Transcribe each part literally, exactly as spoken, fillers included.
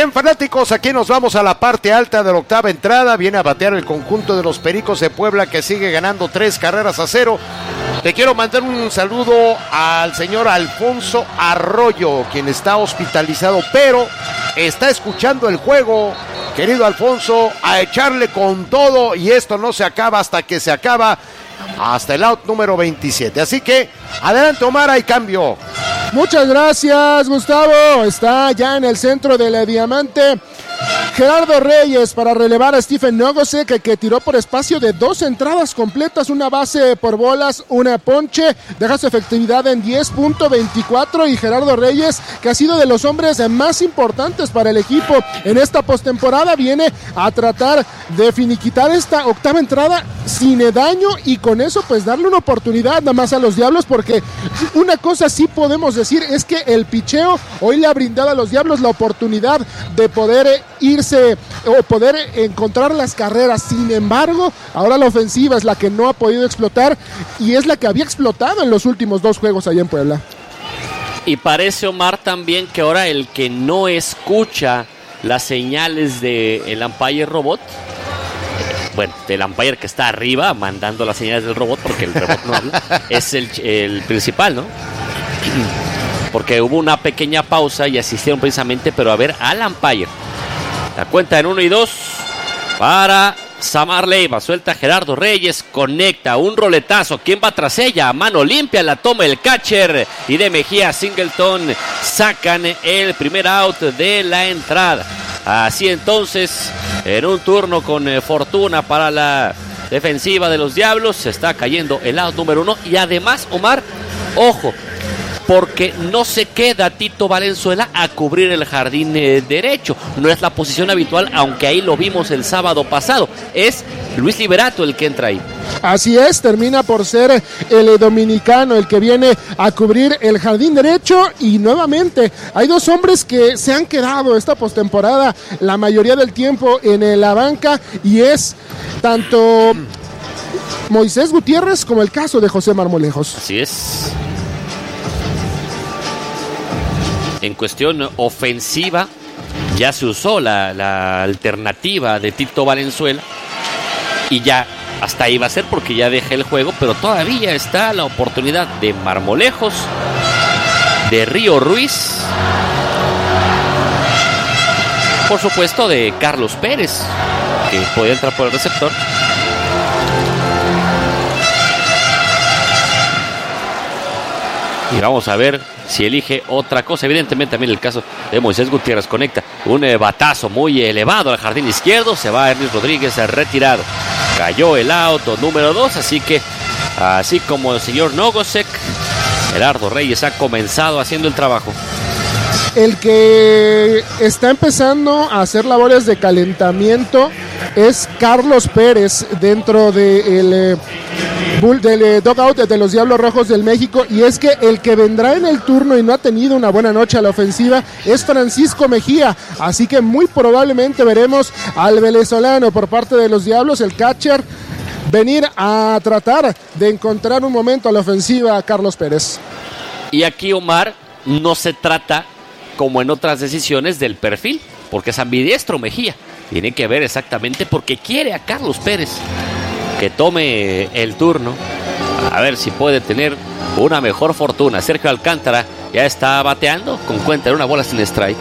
Bien, fanáticos, aquí nos vamos a la parte alta de la octava entrada. Viene a batear el conjunto de los Pericos de Puebla, que sigue ganando tres carreras a cero. Te quiero mandar un saludo al señor Alfonso Arroyo, quien está hospitalizado, pero está escuchando el juego. Querido Alfonso, a echarle con todo, y esto no se acaba hasta que se acaba, hasta el out número veintisiete. Así que, adelante Omar, hay cambio. Muchas gracias, Gustavo. Está ya en el centro del diamante Gerardo Reyes para relevar a Stephen Nogosek, que, que tiró por espacio de dos entradas completas, una base por bolas, una ponche, deja su efectividad en diez punto veinticuatro, y Gerardo Reyes, que ha sido de los hombres más importantes para el equipo en esta postemporada, viene a tratar de finiquitar esta octava entrada sin daño, y con eso pues darle una oportunidad nada más a los Diablos, porque una cosa sí podemos decir es que el picheo hoy le ha brindado a los Diablos la oportunidad de poder irse o poder encontrar las carreras. Sin embargo, ahora la ofensiva es la que no ha podido explotar, y es la que había explotado en los últimos dos juegos allá en Puebla. Y parece, Omar, también que ahora el que no escucha las señales del umpire robot, bueno, del umpire que está arriba mandando las señales del robot, porque el robot no habla, es el, el principal, ¿no? Porque hubo una pequeña pausa y asistieron precisamente, pero a ver al umpire. La cuenta en uno y dos para Samar Leiva. Suelta Gerardo Reyes, conecta un roletazo. ¿Quién va tras ella? A mano limpia la toma el catcher, y de Mejía a Singleton sacan el primer out de la entrada. Así entonces, en un turno con eh, fortuna para la defensiva de los Diablos, se está cayendo el out número uno. Y además, Omar, ojo, porque no se queda Tito Valenzuela a cubrir el jardín eh, derecho. No es la posición habitual, aunque ahí lo vimos el sábado pasado. Es Luis Liberato el que entra ahí. Así es, termina por ser el dominicano el que viene a cubrir el jardín derecho, y nuevamente hay dos hombres que se han quedado esta postemporada la mayoría del tiempo en la banca, y es tanto Moisés Gutiérrez como el caso de José Marmolejos. Así es. En cuestión ofensiva, ya se usó la, la alternativa de Tito Valenzuela, y ya hasta ahí va a ser porque ya deja el juego, pero todavía está la oportunidad de Marmolejos, de Río Ruiz, por supuesto de Carlos Pérez, que podía entrar por el receptor. Y vamos a ver si elige otra cosa. Evidentemente también el caso de Moisés Gutiérrez. Conecta un eh, batazo muy elevado al jardín izquierdo. Se va Ernest Rodríguez retirado. Cayó el auto número dos. Así que, así como el señor Nogosek, Gerardo Reyes ha comenzado haciendo el trabajo. El que está empezando a hacer labores de calentamiento es Carlos Pérez dentro del eh, bull, del eh, dugout de los Diablos Rojos del México, y es que el que vendrá en el turno y no ha tenido una buena noche a la ofensiva es Francisco Mejía, así que muy probablemente veremos al venezolano por parte de los Diablos, el catcher, venir a tratar de encontrar un momento a la ofensiva a Carlos Pérez. Y aquí, Omar, no se trata, como en otras decisiones, del perfil, porque es ambidiestro Mejía. Tiene que ver exactamente porque quiere a Carlos Pérez que tome el turno, a ver si puede tener una mejor fortuna. Sergio Alcántara ya está bateando con cuenta de una bola sin strike.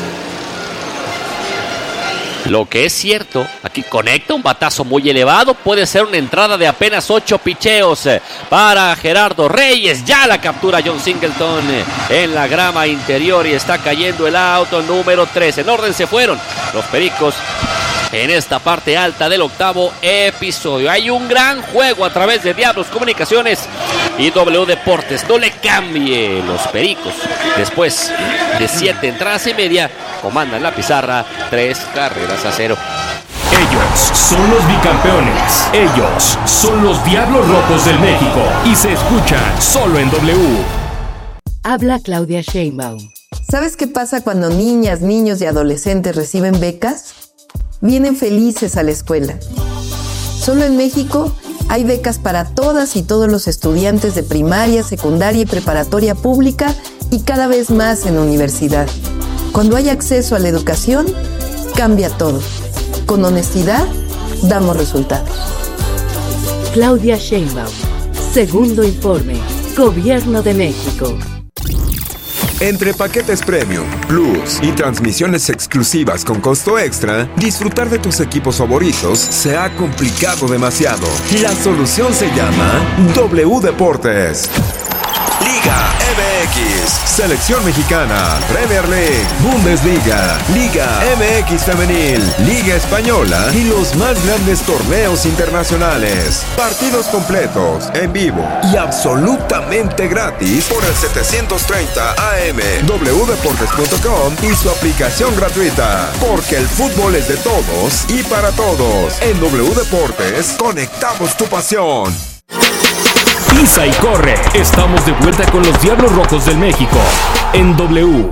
Lo que es cierto, aquí conecta un batazo muy elevado, puede ser una entrada de apenas ocho picheos para Gerardo Reyes. Ya la captura John Singleton en la grama interior, y está cayendo el auto número tres. En orden se fueron los Pericos en esta parte alta del octavo episodio. Hay un gran juego a través de Diablos Comunicaciones y W Deportes. No le cambie. Los Pericos, después de siete entradas y media, comandan la pizarra tres carreras a cero. Ellos son los bicampeones. Ellos son los Diablos Rojos del México. Y se escuchan solo en W. Habla Claudia Sheinbaum. ¿Sabes qué pasa cuando niñas, niños y adolescentes reciben becas? Vienen felices a la escuela. Solo en México hay becas para todas y todos los estudiantes de primaria, secundaria y preparatoria pública, y cada vez más en universidad. Cuando hay acceso a la educación, cambia todo. Con honestidad, damos resultados. Claudia Sheinbaum. Segundo informe. Gobierno de México. Entre paquetes Premium, Plus y transmisiones exclusivas con costo extra, disfrutar de tus equipos favoritos se ha complicado demasiado. La solución se llama W Deportes. Liga M X, Selección Mexicana, Premier League, Bundesliga, Liga M X Femenil, Liga Española y los más grandes torneos internacionales. Partidos completos, en vivo y absolutamente gratis por el setecientos treinta A M, w deportes punto com y su aplicación gratuita. Porque el fútbol es de todos y para todos. En W Deportes, conectamos tu pasión. Pisa y corre. Estamos de vuelta con los Diablos Rojos del México en W.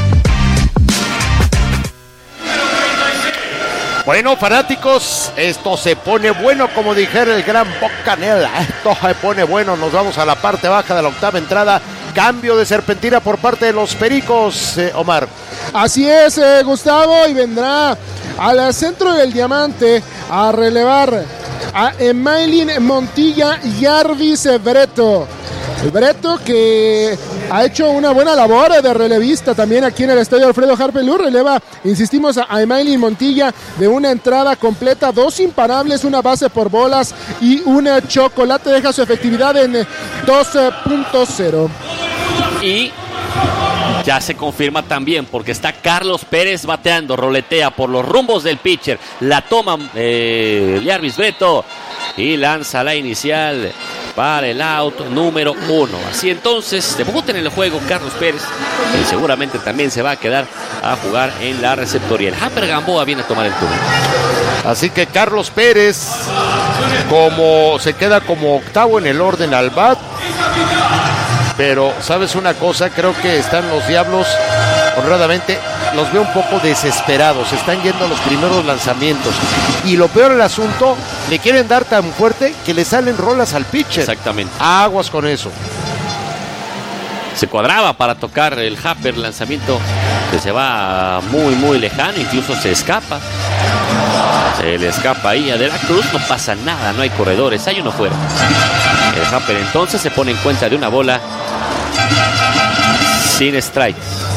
Bueno, fanáticos, esto se pone bueno, como dijera el gran Bob Canela. Esto se pone bueno. Nos vamos a la parte baja de la octava entrada. Cambio de serpentina por parte de los Pericos, eh, Omar. Así es, eh, Gustavo, y vendrá al centro del diamante a relevar a Emailin Montilla y Jarvis Breto. Breto, que ha hecho una buena labor de relevista también aquí en el estadio Alfredo Harpe Luz, releva, insistimos, a Emailin Montilla de una entrada completa, dos imparables, una base por bolas y una chocolate. Deja su efectividad en dos punto cero. Y ya se confirma también porque está Carlos Pérez bateando, roletea por los rumbos del pitcher, la toma eh, Jarvis Breto y lanza la inicial para el out número uno. Así entonces debuta en el juego Carlos Pérez, y seguramente también se va a quedar a jugar en la receptoría. El Hamper Gamboa viene a tomar el turno. Así que Carlos Pérez como se queda como octavo en el orden al bat. Pero, ¿sabes una cosa? Creo que están los Diablos, honradamente, los veo un poco desesperados. Están yendo a los primeros lanzamientos. Y lo peor del asunto, le quieren dar tan fuerte que le salen rolas al pitcher. Exactamente. Aguas con eso. Se cuadraba para tocar el Happer, lanzamiento que se va muy, muy lejano. Incluso se escapa. Se le escapa ahí a De la Cruz. No pasa nada, no hay corredores. Hay uno fuera. El Happer entonces se pone en cuenta de una bola sin strikes.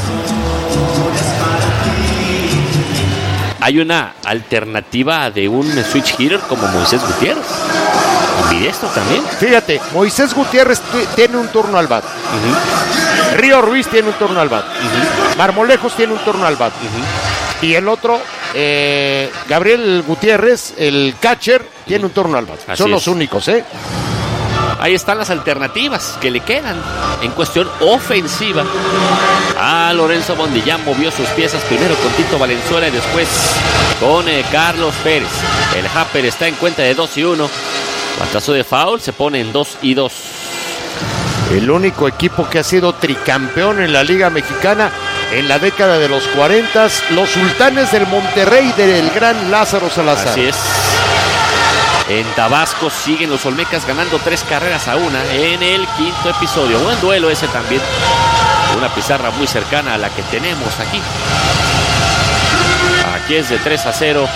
Hay una alternativa de un switch hitter como Moisés Gutiérrez. Ambidiestro también. Fíjate, Moisés Gutiérrez t- tiene un turno al bat. Uh-huh. Río Ruiz tiene un turno al bat. Uh-huh. Marmolejos tiene un turno al bat. Uh-huh. Y el otro, eh, Gabriel Gutiérrez, el catcher, tiene un turno al bat. Así Son es. los únicos, ¿eh? Ahí están las alternativas que le quedan en cuestión ofensiva. Ah, Lorenzo Mondillán movió sus piezas primero con Tito Valenzuela y después con eh, Carlos Pérez. El Happer está en cuenta de dos y uno. Batazo de foul, se pone en dos y dos. El único equipo que ha sido tricampeón en la Liga Mexicana en la década de los cuarenta, los Sultanes del Monterrey del gran Lázaro Salazar. Así es. En Tabasco siguen los Olmecas ganando tres carreras a una en el quinto episodio. Buen duelo ese también. Una pizarra muy cercana a la que tenemos aquí. Aquí es de tres a cero.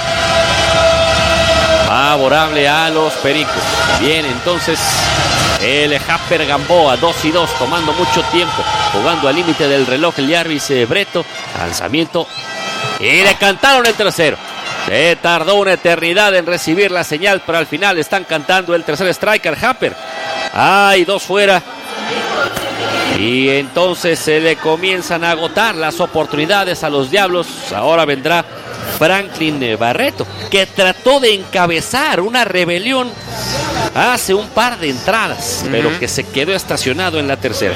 Favorable a los Pericos. Bien, entonces el Happer Gamboa, dos y dos, tomando mucho tiempo, jugando al límite del reloj el Jarvis Breto. Lanzamiento y le cantaron el tercero. Se tardó una eternidad en recibir la señal, pero al final están cantando el tercer strike al Happer. Hay dos fuera. Y entonces se le comienzan a agotar las oportunidades a los Diablos. Ahora vendrá Franklin Barreto, que trató de encabezar una rebelión hace un par de entradas, uh-huh. pero que se quedó estacionado en la tercera.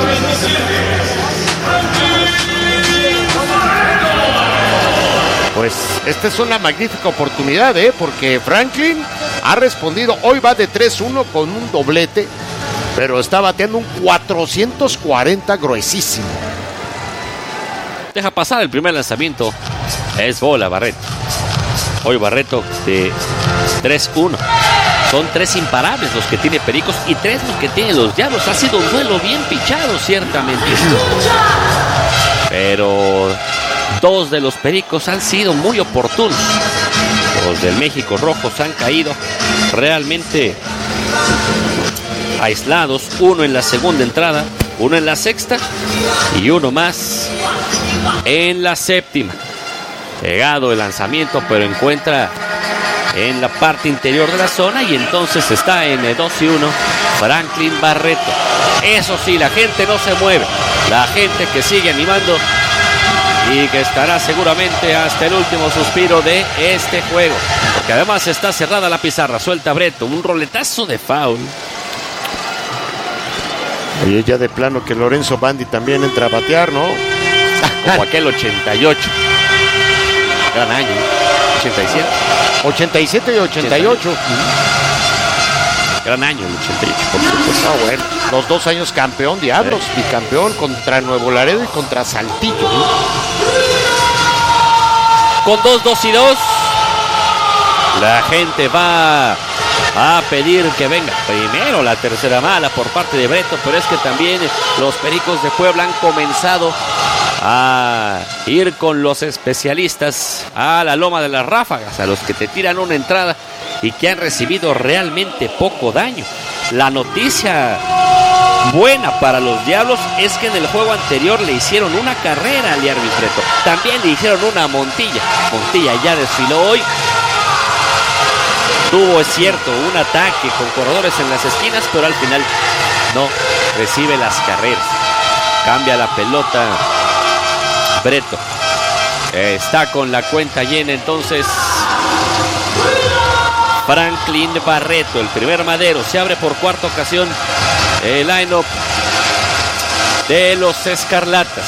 Pues esta es una magnífica oportunidad, ¿eh? Porque Franklin ha respondido. Hoy va de tres uno con un doblete, pero está bateando un cuatrocientos cuarenta gruesísimo. Deja pasar el primer lanzamiento. Es bola Barreto. Hoy Barreto de tres uno. Son tres imparables los que tiene Pericos y tres los que tienen los Diablos. Ha sido un duelo bien pichado, ciertamente. Pero dos de los Pericos han sido muy oportunos. Los del México Rojos han caído realmente aislados, uno en la segunda entrada, uno en la sexta y uno más en la séptima. Pegado el lanzamiento, pero encuentra en la parte interior de la zona y entonces está en dos y uno Franklin Barreto. Eso sí, la gente no se mueve, la gente que sigue animando y que estará seguramente hasta el último suspiro de este juego, porque además está cerrada la pizarra. Suelta Breto, un roletazo de foul. Oye, ya de plano que Lorenzo Bandi también entra a batear, ¿no? Como aquel ochenta y ocho. Gran año, ochenta y siete. ochenta y siete y ochenta y ocho. Gran año el ochenta y ocho, por supuesto. No, bueno, los dos años campeón, Diablos, sí. Bicampeón contra Nuevo Laredo y contra Saltillo. ¿No? Con dos, dos y dos, la gente va a pedir que venga primero la tercera mala por parte de Breto, pero es que también los Pericos de Puebla han comenzado a ir con los especialistas a la loma de las ráfagas, a los que te tiran una entrada y que han recibido realmente poco daño. La noticia buena para los Diablos es que en el juego anterior le hicieron una carrera a Liarvis Breto, también le hicieron una Montilla. Montilla ya desfiló hoy. Tuvo, es cierto, un ataque con corredores en las esquinas, pero al final no recibe las carreras. Cambia la pelota Breto. Está con la cuenta llena entonces Franklin Barreto, el primer madero. Se abre por cuarta ocasión el line-up de los Escarlatas.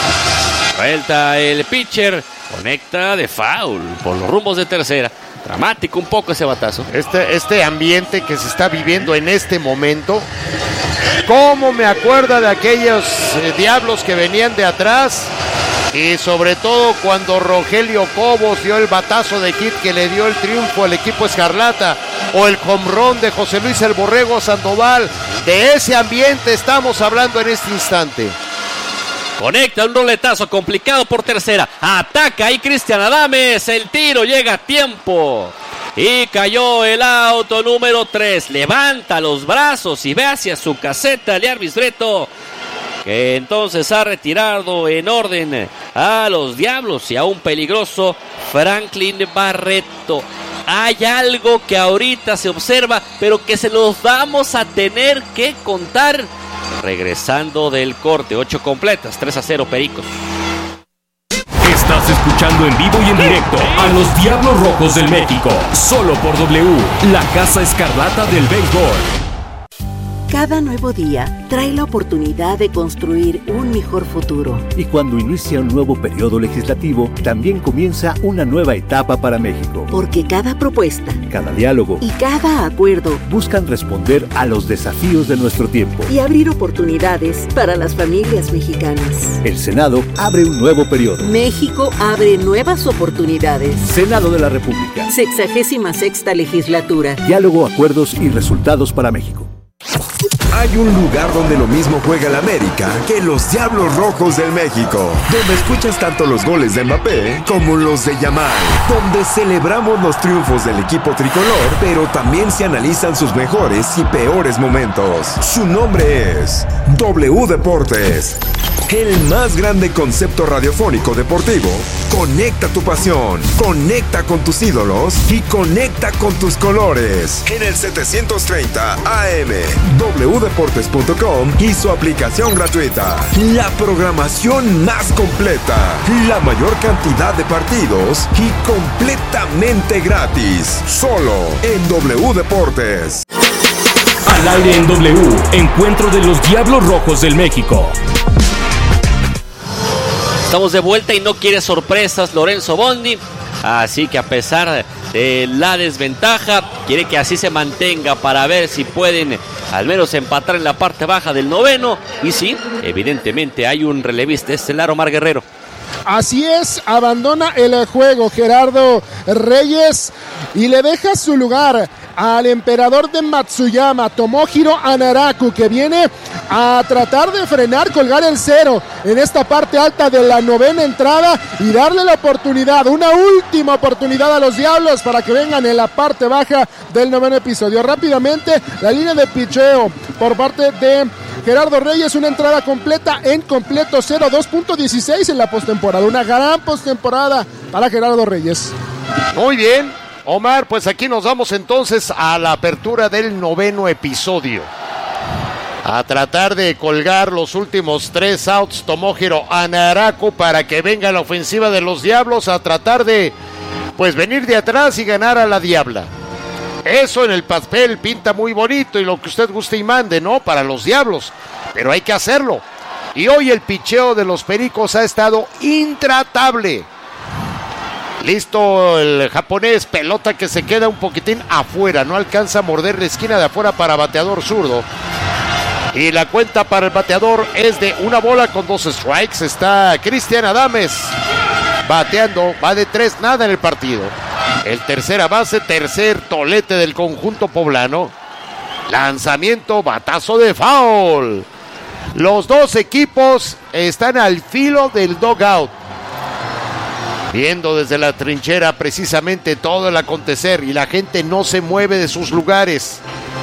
Vuelta el pitcher, conecta de foul por los rumbos de tercera. Dramático un poco ese batazo. Este, este ambiente que se está viviendo en este momento, cómo me acuerda de aquellos eh, Diablos que venían de atrás, y sobre todo cuando Rogelio Cobos dio el batazo de hit que le dio el triunfo al equipo Escarlata, o el home run de José Luis el Borrego Sandoval. De ese ambiente estamos hablando en este instante. Conecta un roletazo complicado por tercera. Ataca ahí Cristian Adames. El tiro llega a tiempo. Y cayó el auto número tres. Levanta los brazos y ve hacia su caseta Liarvis Breto, que entonces ha retirado en orden a los Diablos y a un peligroso Franklin Barreto. Hay algo que ahorita se observa, pero que se los vamos a tener que contar regresando del corte. Ocho completas, tres a cero Pericos. Estás escuchando en vivo y en directo a los Diablos Rojos del México, solo por W, la Casa Escarlata del Béisbol. Cada nuevo día trae la oportunidad de construir un mejor futuro. Y cuando inicia un nuevo periodo legislativo, también comienza una nueva etapa para México. Porque cada propuesta, cada diálogo y cada acuerdo buscan responder a los desafíos de nuestro tiempo y abrir oportunidades para las familias mexicanas. El Senado abre un nuevo periodo. México abre nuevas oportunidades. Senado de la República. Sexagésima sexta legislatura. Diálogo, acuerdos y resultados para México. Hay un lugar donde lo mismo juega el América que los Diablos Rojos del México, donde escuchas tanto los goles de Mbappé como los de Yamal, donde celebramos los triunfos del equipo tricolor, pero también se analizan sus mejores y peores momentos. Su nombre es W Deportes, el más grande concepto radiofónico deportivo. Conecta tu pasión, conecta con tus ídolos y conecta con tus colores. En el setecientos treinta A M, w deportes punto com y su aplicación gratuita. La programación más completa, la mayor cantidad de partidos y completamente gratis. Solo en W Deportes. Al aire en W, encuentro de los Diablos Rojos del México. Estamos de vuelta y no quiere sorpresas Lorenzo Bandi, así que a pesar de la desventaja, quiere que así se mantenga para ver si pueden al menos empatar en la parte baja del noveno. Y sí, evidentemente hay un relevista estelar, Omar Guerrero. Así es, abandona el juego Gerardo Reyes y le deja su lugar al emperador de Matsuyama, Tomohiro Anaraku, que viene a tratar de frenar, colgar el cero en esta parte alta de la novena entrada y darle la oportunidad, una última oportunidad a los Diablos para que vengan en la parte baja del noveno episodio. Rápidamente, la línea de picheo por parte de Gerardo Reyes, una entrada completa en completo cero, dos punto dieciséis en la postemporada. Una gran postemporada para Gerardo Reyes. Muy bien, Omar, pues aquí nos vamos entonces a la apertura del noveno episodio. A tratar de colgar los últimos tres outs Tomohiro Anaraku para que venga la ofensiva de los Diablos a tratar de, pues, venir de atrás y ganar a la Diabla. Eso en el papel pinta muy bonito y lo que usted guste y mande, ¿no? Para los Diablos, pero hay que hacerlo. Y hoy el picheo de los Pericos ha estado intratable. Listo el japonés, pelota que se queda un poquitín afuera, no alcanza a morder la esquina de afuera para bateador zurdo. Y la cuenta para el bateador es de una bola con dos strikes. Está Cristian Adames bateando, va de tres, nada en el partido. El tercera base, tercer tolete del conjunto poblano. Lanzamiento, batazo de foul. Los dos equipos están al filo del dugout, viendo desde la trinchera precisamente todo el acontecer, y la gente no se mueve de sus lugares.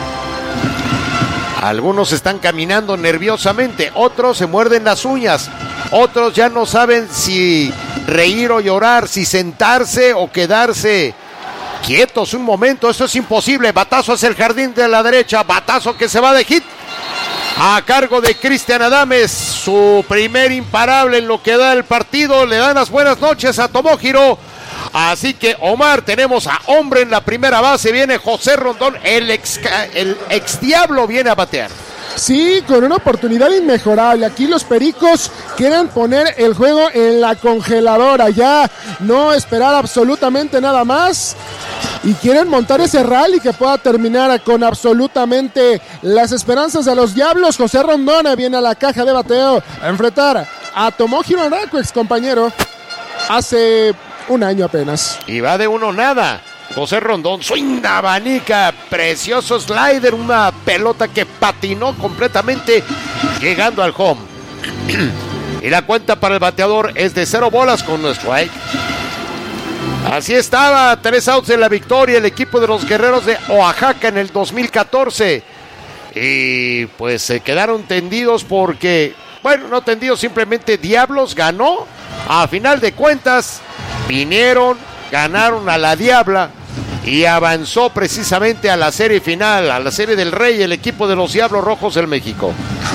Algunos están caminando nerviosamente, otros se muerden las uñas, otros ya no saben si reír o llorar, si sentarse o quedarse quietos un momento. Eso es imposible. Batazo hacia el jardín de la derecha, batazo que se va de hit a cargo de Cristian Adames, su primer imparable en lo que da el partido. Le dan las buenas noches a Tomohiro. Así que, Omar, tenemos a hombre en la primera base. Viene José Rondón, el ex, el ex Diablo viene a batear. Sí, con una oportunidad inmejorable. Aquí los Pericos quieren poner el juego en la congeladora, ya no esperar absolutamente nada más, y quieren montar ese rally que pueda terminar con absolutamente las esperanzas de los Diablos. José Rondón viene a la caja de bateo a enfrentar a Tomohiro Anaraku, ex compañero, hace un año apenas. Y va de uno nada. José Rondón, swing, abanica, precioso slider, una pelota que patinó completamente llegando al home. Y la cuenta para el bateador es de cero bolas con un strike. Así estaba, tres outs en la victoria el equipo de los Guerreros de Oaxaca en el dos mil catorce. Y pues se quedaron tendidos porque, bueno, no tendidos, simplemente Diablos ganó. A final de cuentas, vinieron, ganaron a la Diabla y avanzó precisamente a la serie final, a la serie del Rey, el equipo de los Diablos Rojos del México.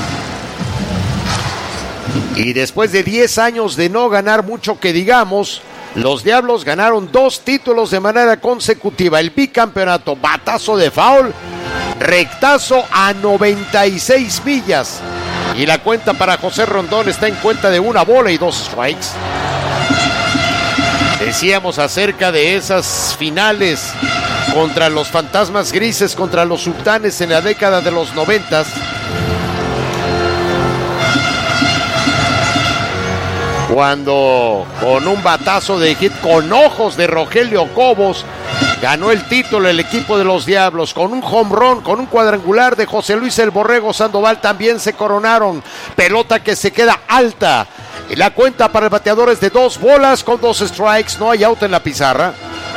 Y después de diez años de no ganar mucho que digamos, los Diablos ganaron dos títulos de manera consecutiva. El bicampeonato, batazo de foul, rectazo a noventa y seis millas. Y la cuenta para José Rondón está en cuenta de una bola y dos strikes. Decíamos acerca de esas finales contra los Fantasmas Grises, contra los Sultanes en la década de los noventas. Cuando con un batazo de hit con ojos de Rogelio Cobos ganó el título el equipo de los Diablos. Con un home run, con un cuadrangular de José Luis el Borrego Sandoval también se coronaron. Pelota que se queda alta. Y la cuenta para el bateador es de dos bolas con dos strikes. No hay out en la pizarra.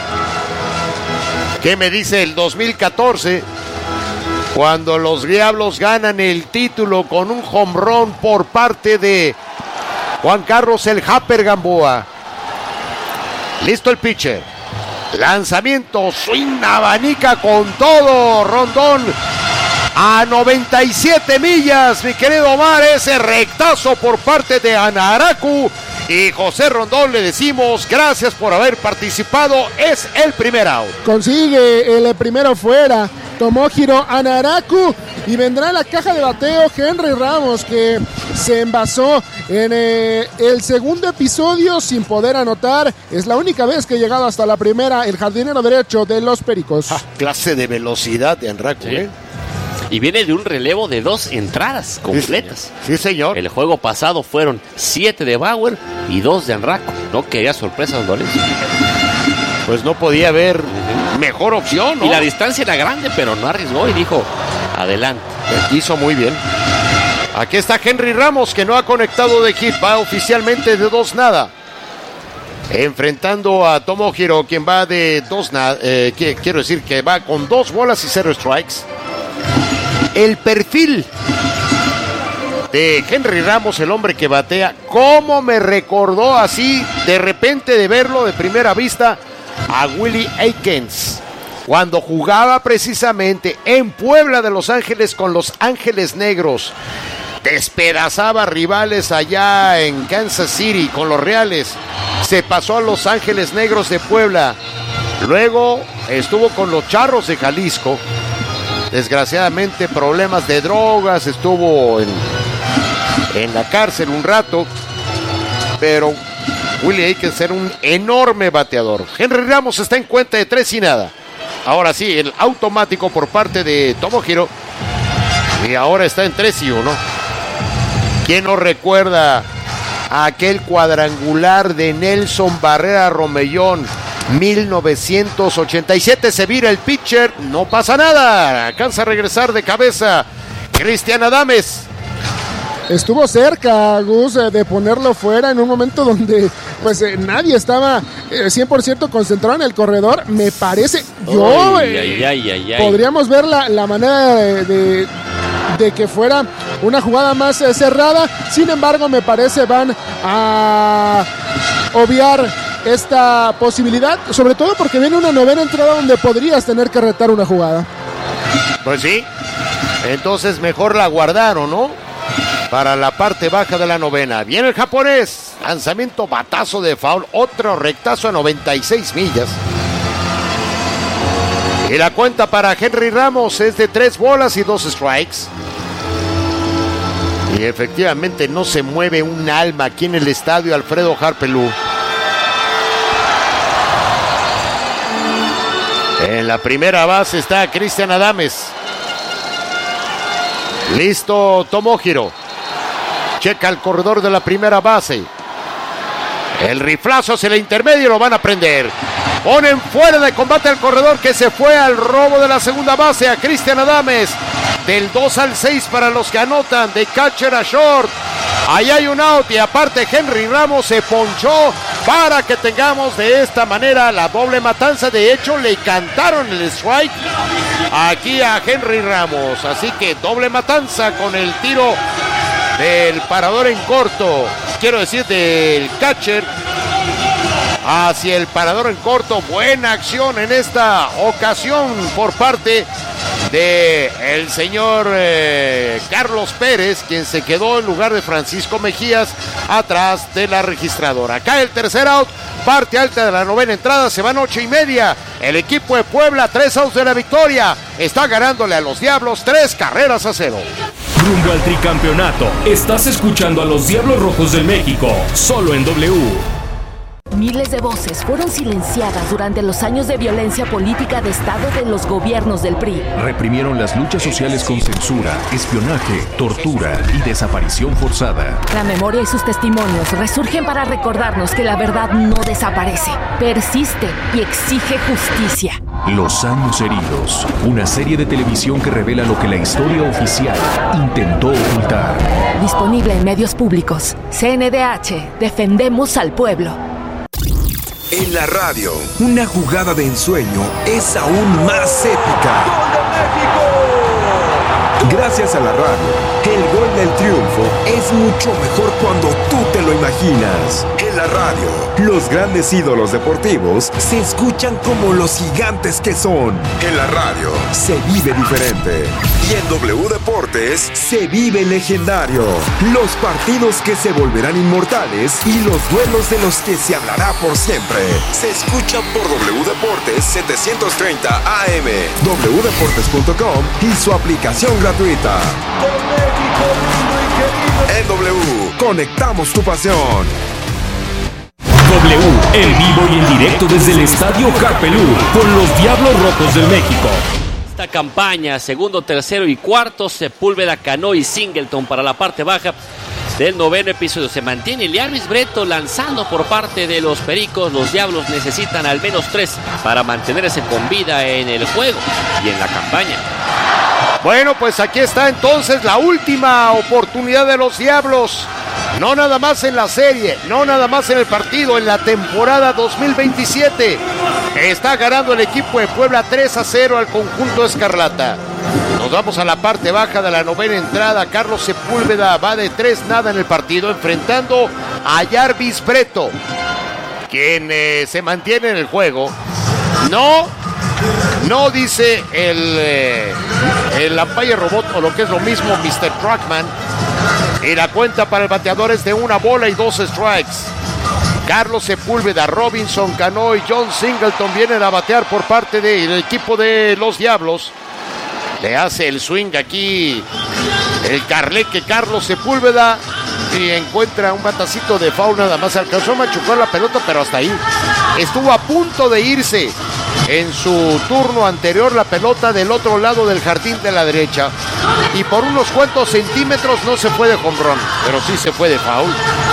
¿Qué me dice el dos mil catorce? Cuando los Diablos ganan el título con un home run por parte de Juan Carlos el Japper Gamboa. Listo el pitcher. Lanzamiento, swing, abanica con todo. Rondón a noventa y siete millas, mi querido Omar. Ese rectazo por parte de Anaraku. Y José Rondón le decimos gracias por haber participado. Es el primer out. Consigue el primero fuera Tomohiro Anaraku. Y vendrá a la caja de bateo Henry Ramos, que se envasó en eh, el segundo episodio sin poder anotar. Es la única vez que ha llegado hasta la primera el jardinero derecho de los Pericos. Ah, clase de velocidad de Anaraku, sí. ¿eh? Y viene de un relevo de dos entradas completas. Sí, señor. El juego pasado fueron siete de Bauer y dos de Anaraku. No quería sorpresas, Lorenzo. Pues no podía haber mejor opción, ¿no? Y la distancia era grande, pero no arriesgó y dijo, adelante. Hizo muy bien. Aquí está Henry Ramos, que no ha conectado de hit, va oficialmente de dos nada. Enfrentando a Tomohiro, quien va de dos nada, eh, que, quiero decir que va con dos bolas y cero strikes. El perfil de Henry Ramos, el hombre que batea, cómo me recordó así de repente de verlo de primera vista a Willie Aikens, cuando jugaba precisamente en Puebla de Los Ángeles con los Ángeles Negros. Despedazaba rivales allá en Kansas City con los Reales. Se pasó a Los Ángeles Negros de Puebla. Luego estuvo con los Charros de Jalisco. Desgraciadamente problemas de drogas, estuvo en, en la cárcel un rato. Pero Willie Aikens era un enorme bateador. Henry Ramos está en cuenta de tres y nada. Ahora sí, el automático por parte de Tomohiro. Y ahora está en tres y uno. ¿Quién no recuerda aquel cuadrangular de Nelson Barrera Romellón? mil novecientos ochenta y siete, se vira el pitcher, no pasa nada, alcanza a regresar de cabeza Cristian Adames. Estuvo cerca, Gus, de ponerlo fuera en un momento donde pues eh, nadie estaba eh, cien por ciento concentrado en el corredor. Me parece, yo Ay, eh, ay, ay, ay, ay. podríamos ver la, la manera de, de, de que fuera una jugada más eh, cerrada. Sin embargo, me parece van a obviar esta posibilidad, sobre todo porque viene una novena entrada donde podrías tener que retar una jugada. Pues sí, entonces mejor la guardaron, ¿no? Para la parte baja de la novena. Viene el japonés. Lanzamiento, batazo de foul. Otro rectazo a noventa y seis millas. Y la cuenta para Henry Ramos es de tres bolas y dos strikes. Y efectivamente no se mueve un alma aquí en el estadio Alfredo Harpelú. En la primera base está Cristian Adames. Listo Tomohiro. Checa el corredor de la primera base. El riflazo hacia el intermedio, lo van a prender. Ponen fuera de combate al corredor que se fue al robo de la segunda base a Cristian Adames. Del dos al seis para los que anotan, de catcher a short. Ahí hay un out y aparte Henry Ramos se ponchó para que tengamos de esta manera la doble matanza. De hecho, le cantaron el strike aquí a Henry Ramos. Así que doble matanza con el tiro del parador en corto, quiero decir del catcher hacia el parador en corto. Buena acción en esta ocasión por parte de el señor eh, Carlos Pérez, quien se quedó en lugar de Francisco Mejías atrás de la registradora. Acá el tercer out, parte alta de la novena entrada, se van ocho y media. El equipo de Puebla, tres outs de la victoria, está ganándole a los Diablos tres carreras a cero. Rumbo al tricampeonato, estás escuchando a los Diablos Rojos del México, solo en W. Miles de voces fueron silenciadas durante los años de violencia política de Estado de los gobiernos del P R I. Reprimieron las luchas sociales con censura, espionaje, tortura y desaparición forzada. La memoria y sus testimonios resurgen para recordarnos que la verdad no desaparece, persiste y exige justicia. Los años heridos, una serie de televisión que revela lo que la historia oficial intentó ocultar. Disponible en medios públicos. C N D H, defendemos al pueblo. En la radio, una jugada de ensueño es aún más épica. ¡Gol de México! Gracias a la radio, el gol del triunfo es mucho mejor cuando tú te lo imaginas. En la radio, los grandes ídolos deportivos se escuchan como los gigantes que son. En la radio, se vive diferente. Y en W Deportes, se vive legendario. Los partidos que se volverán inmortales y los duelos de los que se hablará por siempre. Se escuchan por W Deportes setecientos treinta A M, w deportes punto com y su aplicación gratuita. En W, conectamos tu pasión. W, en vivo y en directo desde el Estadio Harpelú, con los Diablos Rojos del México. Esta campaña, segundo, tercero y cuarto, Sepúlveda, Cano y Singleton para la parte baja. del noveno episodio. Se mantiene Liarvis Breto lanzando por parte de los Pericos. Los Diablos necesitan al menos tres para mantenerse con vida en el juego y en la campaña. Bueno, pues aquí está entonces la última oportunidad de los Diablos. No nada más en la serie, no nada más en el partido, en la temporada dos mil veintisiete. Está ganando el equipo de Puebla tres a cero al conjunto escarlata. Nos vamos a la parte baja de la novena entrada. Carlos Sepúlveda va de tres nada en el partido, enfrentando a Liarvis Breto, quien eh, se mantiene en el juego. No, no dice el, eh, el umpire robot, o lo que es lo mismo, mister Truckman. Y la cuenta para el bateador es de una bola y dos strikes. Carlos Sepúlveda, Robinson Cano y John Singleton vienen a batear por parte del equipo de los Diablos. Le hace el swing aquí el carleque Carlos Sepúlveda y encuentra un batacito de foul, nada más alcanzó a machucar la pelota, pero hasta ahí. Estuvo a punto de irse en su turno anterior la pelota del otro lado del jardín de la derecha, y por unos cuantos centímetros no se fue de home run, pero sí se fue de foul.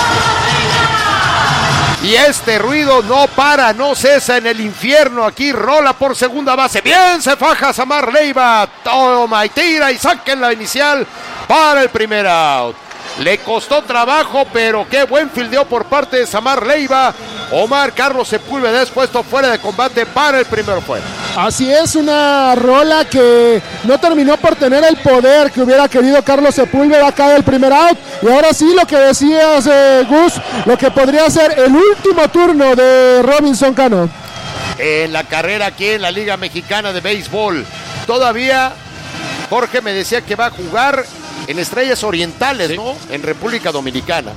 Y este ruido no para, no cesa en el infierno. Aquí rola por segunda base. Bien se faja Samar Leiva. Toma y tira y saquen la inicial para el primer out. Le costó trabajo, pero qué buen fildeo por parte de Samar Leiva. Omar Carlos Sepúlveda es puesto fuera de combate para el primero fuera. Así es, una rola que no terminó por tener el poder que hubiera querido Carlos Sepúlveda acá del primer out. Y ahora sí, lo que decías, eh, Gus, lo que podría ser el último turno de Robinson Cano. En la carrera aquí en la Liga Mexicana de Béisbol. Todavía Jorge me decía que va a jugar en Estrellas Orientales, sí, ¿no? En República Dominicana.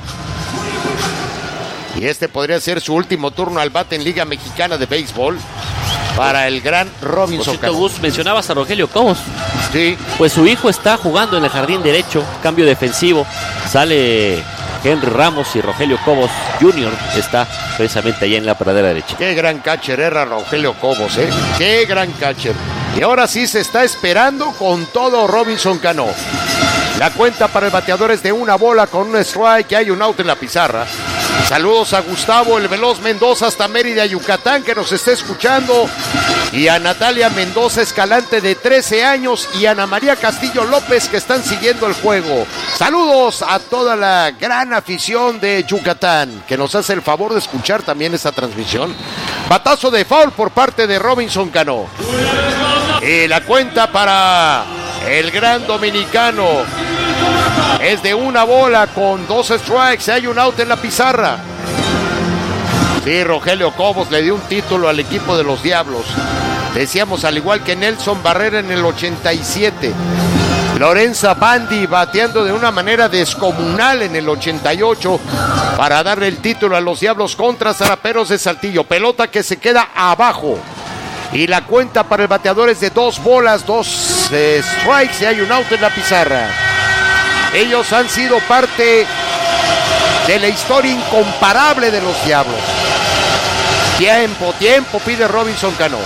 Y este podría ser su último turno al bate en Liga Mexicana de Béisbol para el gran Robinson Cano. Gus, mencionabas a Rogelio Cobos. Sí. Pues su hijo está jugando en el jardín derecho, cambio defensivo. Sale Henry Ramos y Rogelio Cobos junior está precisamente allá en la pradera derecha. Qué gran catcher era Rogelio Cobos, ¿eh? Qué gran catcher. Y ahora sí se está esperando con todo Robinson Cano. La cuenta para el bateador es de una bola con un strike, y hay un out en la pizarra. Saludos a Gustavo el Veloz Mendoza hasta Mérida, Yucatán, que nos está escuchando. Y a Natalia Mendoza Escalante de trece años y Ana María Castillo López, que están siguiendo el juego. Saludos a toda la gran afición de Yucatán, que nos hace el favor de escuchar también esta transmisión. Batazo de foul por parte de Robinson Cano. Y la cuenta para el gran dominicano es de una bola con dos strikes. Hay un out en la pizarra. Sí, Rogelio Cobos le dio un título al equipo de los Diablos. Decíamos, al igual que Nelson Barrera en el ochenta y siete. Lorenza Bandi bateando de una manera descomunal en el ochenta y ocho para darle el título a los Diablos contra Zaraperos de Saltillo. Pelota que se queda abajo. Y la cuenta para el bateador es de dos bolas, dos eh, strikes, y hay un out en la pizarra. Ellos han sido parte de la historia incomparable de los Diablos. Tiempo, tiempo, pide Robinson Cano.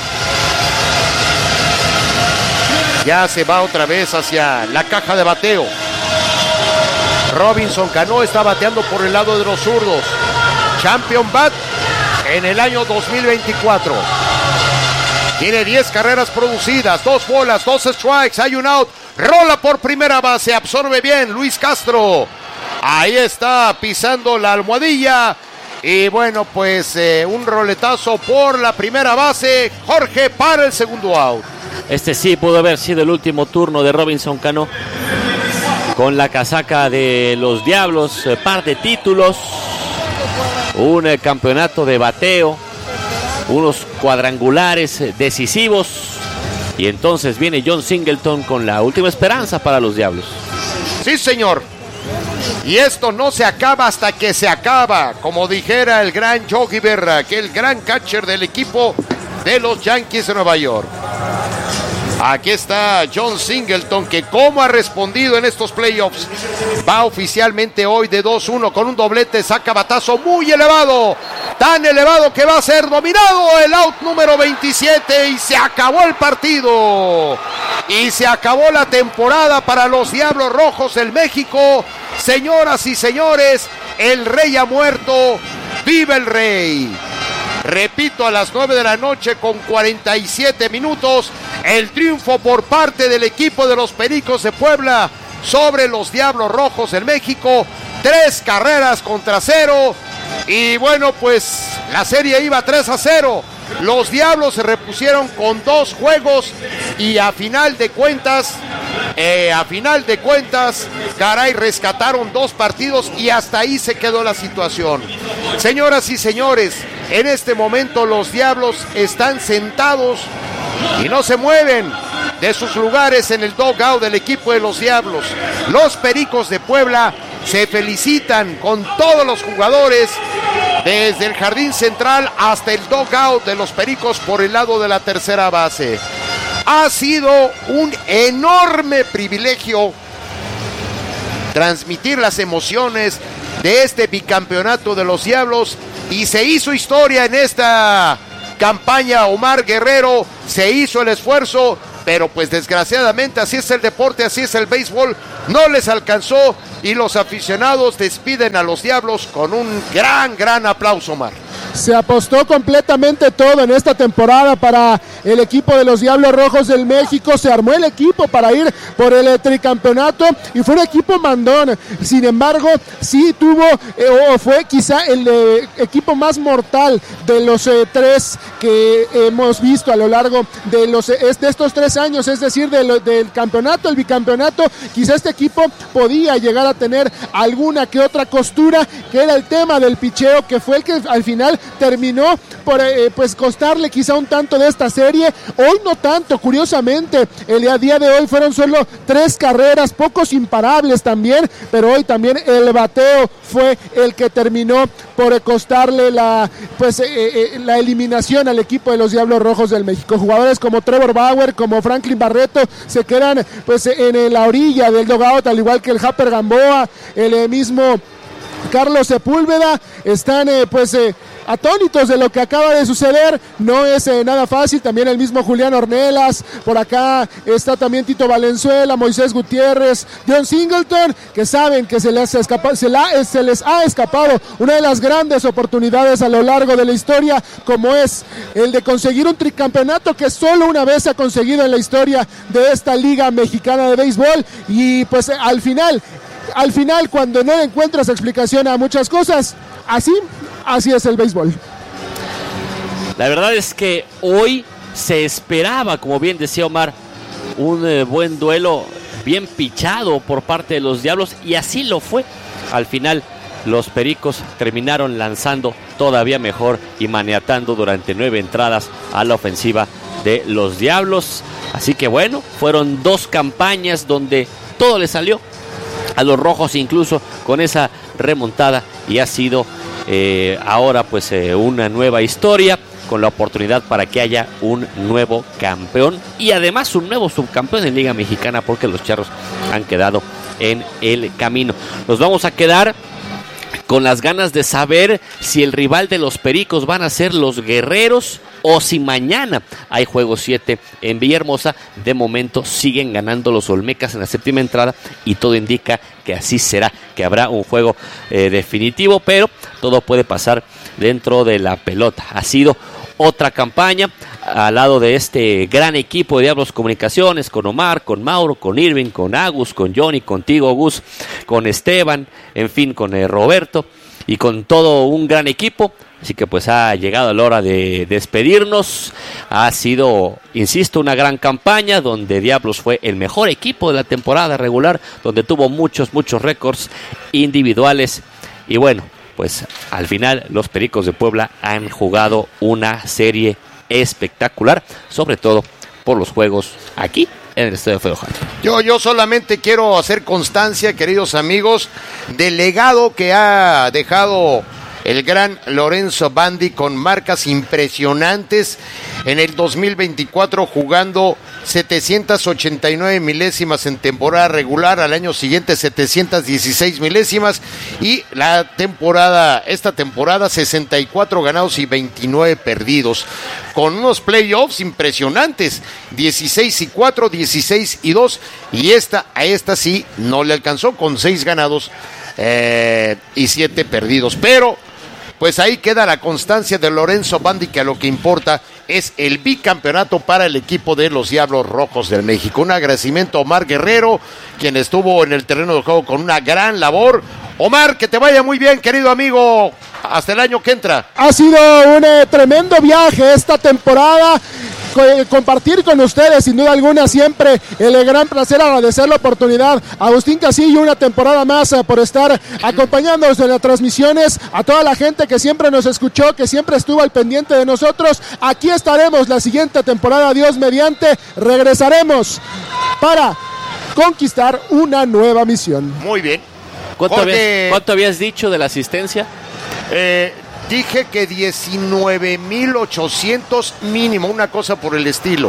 Ya se va otra vez hacia la caja de bateo. Robinson Cano está bateando por el lado de los zurdos. Champion bat en el año dos mil veinticuatro. Tiene diez carreras producidas, dos bolas, dos strikes, hay un out. Rola por primera base, absorbe bien Luis Castro. Ahí está pisando la almohadilla. Y bueno, pues eh, un roletazo por la primera base. Jorge para el segundo out. Este sí pudo haber sido el último turno de Robinson Cano. Con la casaca de los Diablos, eh, par de títulos. Un eh, campeonato de bateo. Unos cuadrangulares decisivos. Y entonces viene John Singleton con la última esperanza para los Diablos. Sí, señor. Y esto no se acaba hasta que se acaba. Como dijera el gran Yogi Berra, que el gran catcher del equipo de los Yankees de Nueva York. Aquí está John Singleton, que como ha respondido en estos playoffs, va oficialmente hoy de dos uno con un doblete, saca batazo muy elevado, tan elevado que va a ser dominado el out número veintisiete y se acabó el partido. Y se acabó la temporada para los Diablos Rojos del México. Señoras y señores, el rey ha muerto, ¡viva el rey! Repito, a las nueve de la noche con cuarenta y siete minutos, el triunfo por parte del equipo de los Pericos de Puebla sobre los Diablos Rojos del México, tres carreras contra cero, y bueno, pues la serie iba tres a cero. Los Diablos se repusieron con dos juegos y a final de cuentas, eh, a final de cuentas, caray, rescataron dos partidos y hasta ahí se quedó la situación. Señoras y señores, en este momento los Diablos están sentados y no se mueven de sus lugares en el dugout del equipo de los Diablos. Los Pericos de Puebla se felicitan con todos los jugadores, desde el jardín central hasta el dugout de los Pericos por el lado de la tercera base. Ha sido un enorme privilegio transmitir las emociones de este bicampeonato de los Diablos, y se hizo historia en esta campaña. Omar Guerrero, se hizo el esfuerzo, pero pues desgraciadamente así es el deporte, así es el béisbol, no les alcanzó y los aficionados despiden a los Diablos con un gran, gran aplauso, Omar. Se apostó completamente todo en esta temporada para el equipo de los Diablos Rojos del México. Se armó el equipo para ir por el tricampeonato y fue un equipo mandón. Sin embargo, sí tuvo eh, o fue quizá el eh, equipo más mortal de los eh, tres que hemos visto a lo largo de, los, eh, de estos tres años, es decir, de lo, del campeonato, el bicampeonato. Quizá este equipo podía llegar a tener alguna que otra costura, que era el tema del picheo, que fue el que al final terminó por eh, pues costarle quizá un tanto de esta serie. Hoy no tanto, curiosamente, el día de hoy fueron solo tres carreras, pocos imparables también, pero hoy también el bateo fue el que terminó por costarle la pues eh, eh, la eliminación al equipo de los Diablos Rojos del México. Jugadores como Trevor Bauer, como Franklin Barreto se quedan pues en la orilla del dugout, al igual que el Japper Gamboa, el eh, mismo Carlos Sepúlveda, están eh, pues eh, atónitos de lo que acaba de suceder. No es eh, nada fácil. También el mismo Julián Ornelas, por acá está también Tito Valenzuela, Moisés Gutiérrez, John Singleton, que saben que se les, escapa, se, la, se les ha escapado una de las grandes oportunidades a lo largo de la historia, como es el de conseguir un tricampeonato que solo una vez se ha conseguido en la historia de esta Liga Mexicana de Béisbol. Y pues eh, al final Al final, cuando no encuentras explicación a muchas cosas, así, así es el béisbol. La verdad es que hoy se esperaba, como bien decía Omar, un eh, buen duelo, bien pichado por parte de los Diablos, y así lo fue. Al final, los Pericos terminaron lanzando todavía mejor y maniatando durante nueve entradas a la ofensiva de los Diablos. Así que bueno, fueron dos campañas donde todo le salió a los rojos, incluso con esa remontada, y ha sido eh, ahora pues eh, una nueva historia, con la oportunidad para que haya un nuevo campeón y además un nuevo subcampeón en Liga Mexicana, porque los Charros han quedado en el camino. Nos vamos a quedar con las ganas de saber si el rival de los Pericos van a ser los Guerreros, o si mañana hay juego siete en Villahermosa. De momento siguen ganando los Olmecas en la séptima entrada y todo indica que así será, que habrá un juego eh, definitivo, pero todo puede pasar dentro de la pelota. Ha sido otra campaña al lado de este gran equipo de Diablos Comunicaciones, con Omar, con Mauro, con Irving, con Agus, con Johnny, contigo Gus, con Esteban, en fin, con eh, Roberto y con todo un gran equipo. Así que pues ha llegado la hora de despedirnos. Ha sido, insisto, una gran campaña donde Diablos fue el mejor equipo de la temporada regular, donde tuvo muchos, muchos récords individuales. Y bueno, pues al final los Pericos de Puebla han jugado una serie espectacular, sobre todo por los juegos aquí en el Estadio Feo Jara. Yo, yo solamente quiero hacer constancia, queridos amigos, del legado que ha dejado el gran Lorenzo Bandi con marcas impresionantes en el dos mil veinticuatro, jugando setecientas ochenta y nueve milésimas en temporada regular, al año siguiente setecientas dieciséis milésimas y la temporada, esta temporada sesenta y cuatro ganados y veintinueve perdidos, con unos playoffs impresionantes, dieciséis y cuatro, dieciséis y dos, y esta a esta sí no le alcanzó con seis ganados eh, y siete perdidos, pero pues ahí queda la constancia de Lorenzo Bandi, que a lo que importa es el bicampeonato para el equipo de los Diablos Rojos del México. Un agradecimiento a Omar Guerrero, quien estuvo en el terreno de juego con una gran labor. Omar, que te vaya muy bien, querido amigo, hasta el año que entra. Ha sido un eh, tremendo viaje esta temporada. Compartir con ustedes, sin duda alguna, siempre el gran placer, agradecer la oportunidad a Agustín Castillo, una temporada más por estar acompañándonos en las transmisiones, a toda la gente que siempre nos escuchó, que siempre estuvo al pendiente de nosotros. Aquí estaremos la siguiente temporada, Dios mediante, regresaremos para conquistar una nueva misión. Muy bien. ¿Cuánto, Jorge... habías, ¿cuánto habías dicho de la asistencia? Eh... Dije que diecinueve mil ochocientos mínimo, una cosa por el estilo.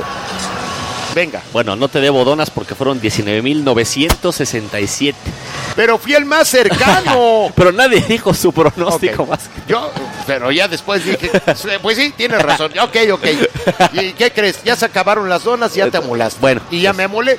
Venga. Bueno, no te debo donas porque fueron diecinueve mil novecientos sesenta y siete. Pero fui el más cercano. Pero nadie dijo su pronóstico okay. más. Yo, pero ya después dije, pues sí, tienes razón. Ok, ok. ¿Y qué crees? Ya se acabaron las donas y ya te amolaste. Bueno. Y ya me amolé.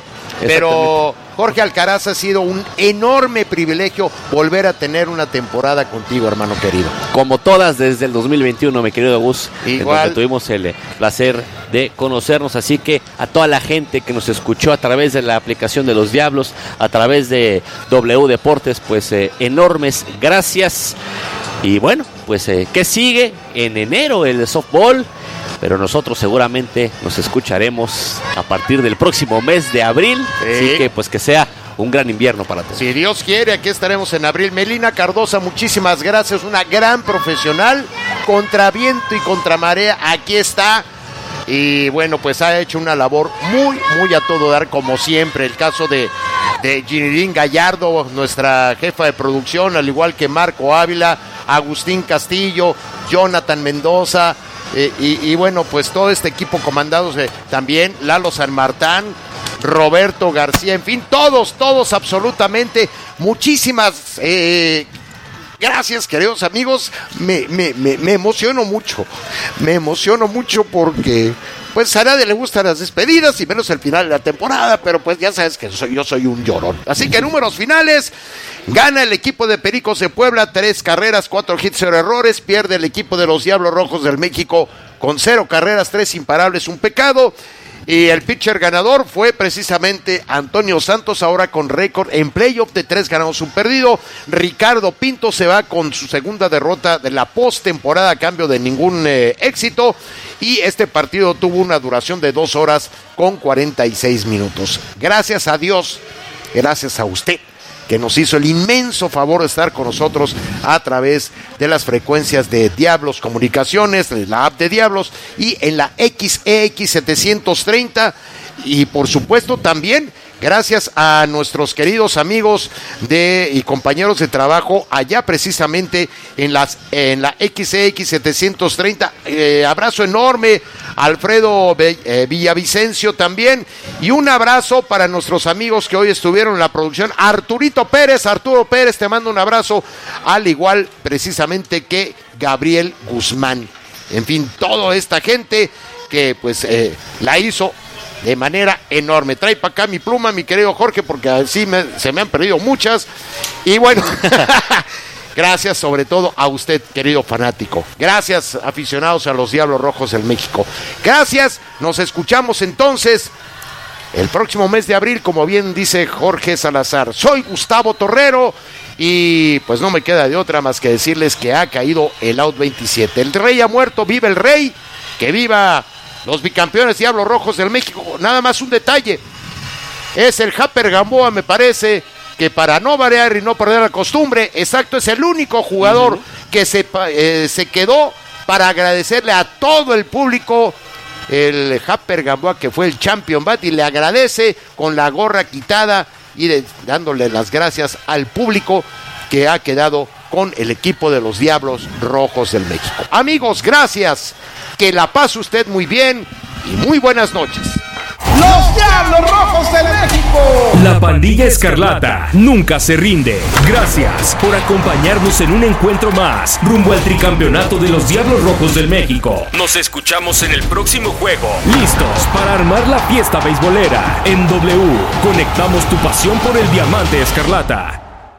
Pero Jorge Alcaraz, ha sido un enorme privilegio volver a tener una temporada contigo, hermano querido. Como todas desde el dos mil veintiuno, mi querido Gus. Igual. En donde tuvimos el placer de conocernos. Así que a toda la gente que nos escuchó a través de la aplicación de Los Diablos, a través de W Deportes, pues eh, enormes gracias. Y bueno, pues eh, ¿qué sigue? En enero el softball. Pero nosotros seguramente nos escucharemos a partir del próximo mes de abril. Sí. Así que pues que sea un gran invierno para todos. Si Dios quiere, aquí estaremos en abril. Melina Cardosa, muchísimas gracias. Una gran profesional, contra viento y contra marea. Aquí está. Y bueno, pues ha hecho una labor muy, muy a todo dar, como siempre. El caso de, de Ginirín Gallardo, nuestra jefa de producción, al igual que Marco Ávila, Agustín Castillo, Jonathan Mendoza. Eh, y, y bueno, pues todo este equipo comandados eh, también, Lalo San Martán, Roberto García, en fin, todos, todos absolutamente, muchísimas eh, gracias, queridos amigos. Me, me, me, me emociono mucho, me emociono mucho porque pues a nadie le gustan las despedidas y menos el final de la temporada, pero pues ya sabes que soy, yo soy un llorón. Así que números finales: gana el equipo de Pericos de Puebla, tres carreras, cuatro hits, cero errores. Pierde el equipo de los Diablos Rojos del México con cero carreras, tres imparables, un pecado. Y el pitcher ganador fue precisamente Antonio Santos, ahora con récord en playoff de tres ganados, un perdido. Ricardo Pinto se va con su segunda derrota de la postemporada a cambio de ningún eh, éxito. Y este partido tuvo una duración de dos horas con cuarenta y seis minutos. Gracias a Dios, gracias a usted, que nos hizo el inmenso favor de estar con nosotros a través de las frecuencias de Diablos Comunicaciones, de la app de Diablos y en la X E X setecientos treinta. Y por supuesto también gracias a nuestros queridos amigos de y compañeros de trabajo allá precisamente en las en la X E X setecientos treinta. Eh, abrazo enorme a Alfredo eh, Villavicencio también, y un abrazo para nuestros amigos que hoy estuvieron en la producción. Arturito Pérez, Arturo Pérez, te mando un abrazo, al igual precisamente que Gabriel Guzmán. En fin, toda esta gente que pues eh, la hizo de manera enorme. Trae para acá mi pluma, mi querido Jorge, porque así me, se me han perdido muchas. Y bueno, gracias sobre todo a usted, querido fanático. Gracias, aficionados a los Diablos Rojos del México. Gracias, nos escuchamos entonces el próximo mes de abril, como bien dice Jorge Salazar. Soy Gustavo Torrero y pues no me queda de otra más que decirles que ha caído el out veintisiete. El rey ha muerto, viva el rey, que viva los bicampeones Diablos Rojos del México. Nada más un detalle, es el Japper Gamboa, me parece, que para no variar y no perder la costumbre, exacto, es el único jugador uh-huh. que se, eh, se quedó para agradecerle a todo el público, el Japper Gamboa, que fue el Champion Bat, y le agradece con la gorra quitada y de, dándole las gracias al público que ha quedado con el equipo de los Diablos Rojos del México. Amigos, gracias, que la pase usted muy bien y muy buenas noches. ¡Los Diablos Rojos de México! La pandilla escarlata nunca se rinde. Gracias por acompañarnos en un encuentro más rumbo al tricampeonato de los Diablos Rojos del México. Nos escuchamos en el próximo juego. Listos para armar la fiesta beisbolera. En W, conectamos tu pasión por el diamante escarlata.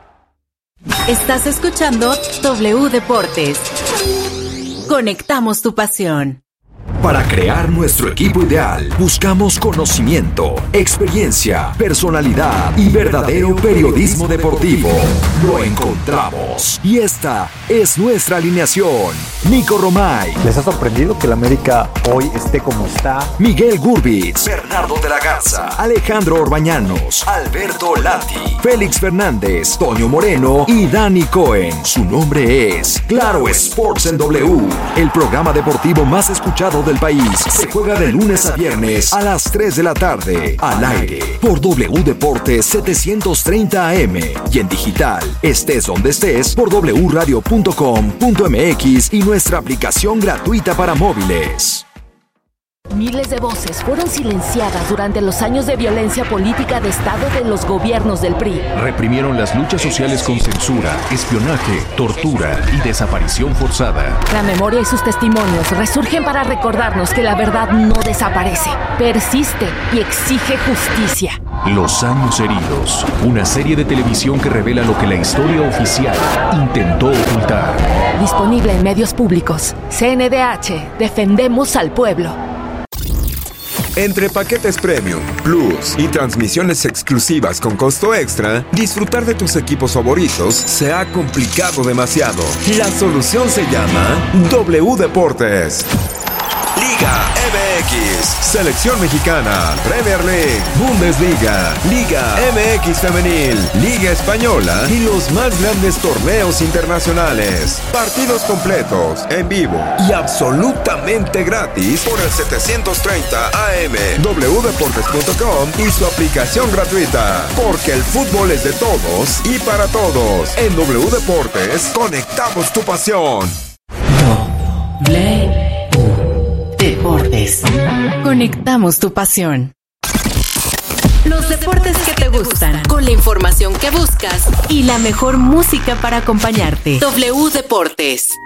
Estás escuchando W Deportes. Conectamos tu pasión. Para crear nuestro equipo ideal, buscamos conocimiento, experiencia, personalidad y verdadero periodismo deportivo. Lo encontramos. Y esta es nuestra alineación. Nico Romay. ¿Les ha sorprendido que el América hoy esté como está? Miguel Gurbitz. Bernardo de la Garza. Alejandro Orbañanos. Alberto Lati. Félix Fernández. Toño Moreno y Dani Cohen. Su nombre es Claro Sports en W. El programa deportivo más escuchado del país. Se juega de lunes a viernes a las tres de la tarde. Al aire por W Deportes setecientos treinta A M y en digital, estés donde estés, por w radio punto com punto m x y nuestra aplicación gratuita para móviles. Miles de voces fueron silenciadas durante los años de violencia política de Estado de los gobiernos del P R I. Reprimieron las luchas sociales con censura, espionaje, tortura y desaparición forzada. La memoria y sus testimonios resurgen para recordarnos que la verdad no desaparece, persiste y exige justicia. Los años heridos, una serie de televisión que revela lo que la historia oficial intentó ocultar. Disponible en medios públicos. C N D H, defendemos al pueblo. Entre paquetes Premium, Plus y transmisiones exclusivas con costo extra, disfrutar de tus equipos favoritos se ha complicado demasiado. La solución se llama W Deportes. Liga M X, Selección Mexicana, Premier League, Bundesliga, Liga M X Femenil, Liga Española y los más grandes torneos internacionales. Partidos completos, en vivo y absolutamente gratis por el setecientos treinta A M, w deportes punto com y su aplicación gratuita. Porque el fútbol es de todos y para todos. En W Deportes, conectamos tu pasión. W Deportes. Conectamos tu pasión. Los deportes que te gustan, con la información que buscas y la mejor música para acompañarte. W Deportes.